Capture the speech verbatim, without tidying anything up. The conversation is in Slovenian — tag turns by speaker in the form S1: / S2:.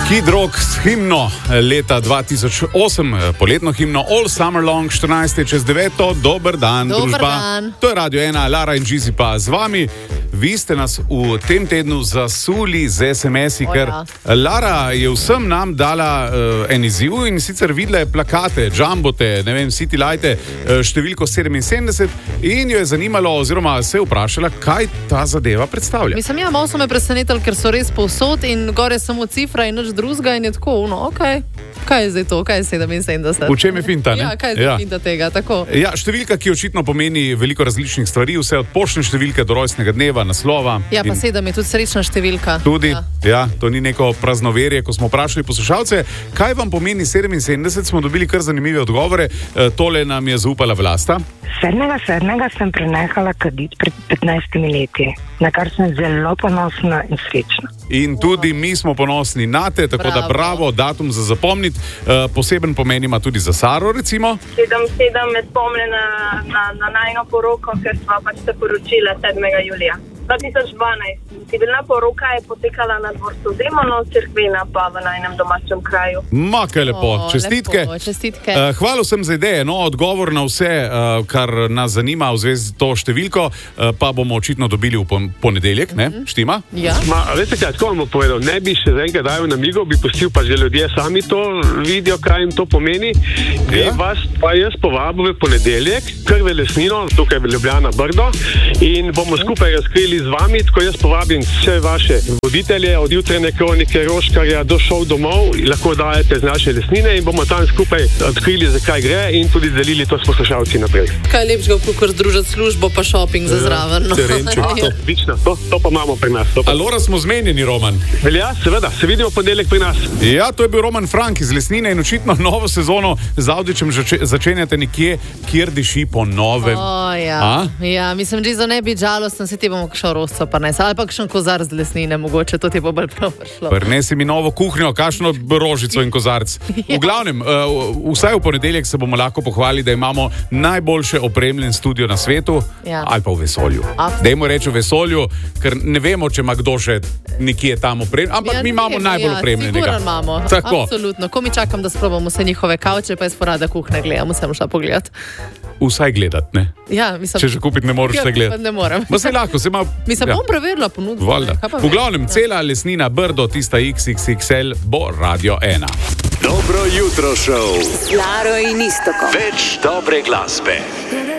S1: Kid Rock s himno leta dva tisoč osem, poletno himno All Summer Long, štirinajst je čez deveto, dober dan,
S2: Dober
S1: družba.
S2: dan.
S1: To je Radio ena, Lara in Gizi pa z vami. Vi ste nas v tem tednu zasuli z es em esi,
S2: O,
S1: ker
S2: ja.
S1: Lara je vsem nam dala uh, en izziv in sicer videla je plakate, jumbote, ne vem, City Lighte, uh, številko sedeminsedemdeset in jo je zanimalo oziroma se je vprašala, kaj ta zadeva predstavlja.
S2: Mislim, ja, malo so me presenetili, ker so res povsod in gore samo cifra in nič drugega in je tako, no, ok. Kaj je zdaj to, kaj je sedeminsedemdeset?
S1: V čem je finta, ne?
S2: Ja, kaj je zdaj
S1: Ja.
S2: finta tega, tako.
S1: Ja, številka, ki očitno pomeni veliko različnih stvari, vse od poštne številke do rojstnega dneva, naslova.
S2: Ja, pa
S1: in
S2: sedem je tudi srečna številka.
S1: Tudi,
S2: Ja.
S1: ja, to ni neko praznoverje. Ko smo vprašali poslušalce, kaj vam pomeni sedeminsedemdeset, smo dobili kar zanimive odgovore. E, tole nam je zaupala Vlasta.
S3: sedmega sedmega sem prenehala kaditi pred petnajstimi leti, na kar sem zelo ponosna in srečna.
S1: In tudi mi smo ponosni na te, tako da
S2: Bravo.
S1: bravo, datum za zapomniti. E, poseben pomen ima tudi za Saro, recimo.
S4: sedem sedem me spomne na, na, na najno poroko, ker sva pač se poročila sedmega julija dva tisoč dvanajst. Civilna poroka je potekala na dvorcu Demonov, cerkvena pa v najnem domačem kraju.
S1: Ma, kaj lepo,
S2: O,
S1: čestitke.
S2: lepo, čestitke.
S1: E, hvala vsem za ideje, no, odgovor na vse, e, kar nas zanima v zvezi s to številko, e, pa bomo očitno dobili v pon- ponedeljek, ne? Štima?
S2: Ja.
S5: Ma, veste kaj, tako vam bom povedal, ne bi še zaenkrat dajal namigo, bi pustil pa že ljudje sami to vidijo, kaj jim to pomeni. Bi
S1: Ja.
S5: vas pa jaz povabil v ponedeljek, krve lesnino, tukaj v Ljubljana Brdo in bomo skupaj razkrili z vami, tako jaz povabim vse vaše voditelje, od jutrajne kronike, Roškarja do šov domov, lahko dajete z naše lesnine in bomo tam skupaj odkrili, zakaj gre in tudi delili to s poslušalci naprej.
S2: Kaj lepšega, kot združiti službo pa šoping za zraven. No.
S1: terenček, to.
S5: Odlično, to, to pa imamo pri nas. To pa.
S1: Alora, smo zmenjeni, Roman.
S5: Velja, seveda, se vidimo v ponedeljek pri nas.
S1: Ja, to je bil Roman Frank iz Lesnine in očitno novo sezono z Avdićem zače- začenjate nekje, kjer diši po novem.
S2: O, ja.
S1: A?
S2: Ja, mislim, že za ne biti žalosten, se ti bomo kakšno rosco pa ne, ali pa kakšen kozar z lesnine, mogoče to ti bo bolj prav prišlo.
S1: Prinesi mi novo kuhinjo, kakšno rožico in kozarc. V glavnem, uh, vsaj v ponedeljek se bomo lahko pohvalili, da imamo najboljše opremljen studio na svetu,
S2: Ja.
S1: ali pa v vesolju.
S2: Absolutno.
S1: Dajmo reči v vesolju, ker ne vemo, če ima kdo še nekje tam opremljen, ampak
S2: Ja,
S1: mi
S2: ne
S1: imamo
S2: vem,
S1: najbolj
S2: ja,
S1: opremljenega.
S2: sigurno imamo.
S1: Tako.
S2: Absolutno. Ko mi čakam, da sprobamo vse njihove kavče, pa jaz porada kuhne gledam, sem šla pogledat.
S1: Vsaj gledati, ne?
S2: Ja, mislim,
S1: Če že kupiti ne moreš,
S2: ja,
S1: vse gledati.
S2: Ne morem.
S1: Ma se lahko, se ima.
S2: Mislim,
S1: ja.
S2: bom preverila ponudbo.
S1: Valjda.
S2: Kaj pa
S1: V
S2: vem?
S1: glavnem,
S2: Ja.
S1: cela lesnina Brdo, tista iks iks iks el, bo Radio ena.
S6: Dobro jutro, šov.
S7: Laro in Iztokom.
S6: Več dobre glasbe.